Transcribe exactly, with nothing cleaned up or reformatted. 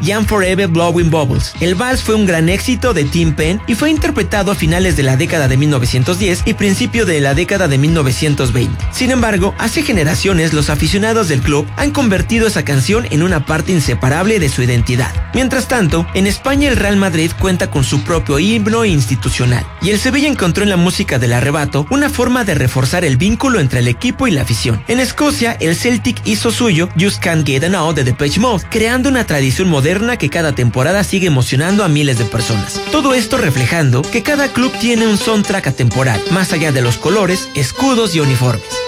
Jam Forever Blowing Bubbles. El vals fue un gran éxito de Tim Penn y fue interpretado a finales de la década de mil novecientos diez y principio de la década de mil novecientos veinte. Sin embargo, hace generaciones los aficionados del club han convertido esa canción en una parte inseparable de su identidad. Mientras tanto, en España el Real Madrid cuenta con su propio himno institucional, y el Sevilla encontró en la música del arrebato una forma de reforzar el vínculo entre el equipo y la afición. En Escocia, el Celtic hizo suyo Just Can't Get Enough de Depeche Mode, creando una tradición moderna que cada temporada sigue emocionando a miles de personas. Todo esto reflejando que cada club tiene un soundtrack atemporal, más allá de los colores, escudos y uniformes.